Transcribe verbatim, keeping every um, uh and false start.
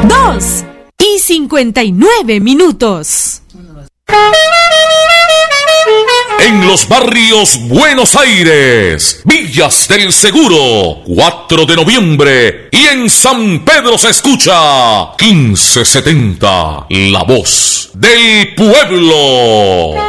dos y cincuenta y nueve minutos. En los barrios Buenos Aires, Villas del Seguro, cuatro de noviembre, y en San Pedro se escucha quince setenta, la voz del pueblo.